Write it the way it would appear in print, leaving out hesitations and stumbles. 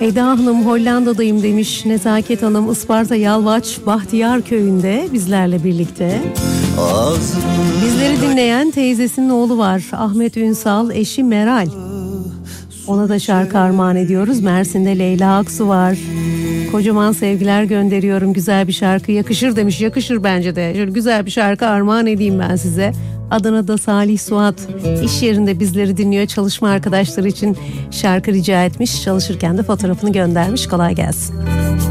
Eda Hanım Hollanda'dayım demiş. Nezaket Hanım Isparta Yalvaç Bahtiyar Köyü'nde bizlerle birlikte. Bizleri dinleyen teyzesinin oğlu var. Ahmet Ünsal, eşi Meral. Ona da şarkı armağan ediyoruz. Mersin'de Leyla Aksu var. Kocaman sevgiler gönderiyorum. Güzel bir şarkı yakışır demiş. Yakışır bence de. Şöyle güzel bir şarkı armağan edeyim ben size. Adana'da Salih Suat iş yerinde bizleri dinliyor. Çalışma arkadaşları için şarkı rica etmiş. Çalışırken de fotoğrafını göndermiş. Kolay gelsin.